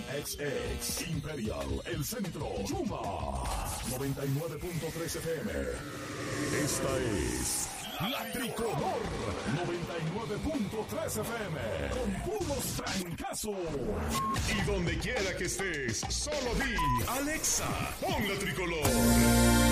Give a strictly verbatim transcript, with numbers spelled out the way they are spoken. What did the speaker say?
X X, Imperial, El Centro, Yuma, noventa y nueve punto tres F M. Esta es La Tricolor, noventa y nueve punto tres F M, con puros trancazos. Y donde quiera que estés, solo di, Alexa, pon La Tricolor.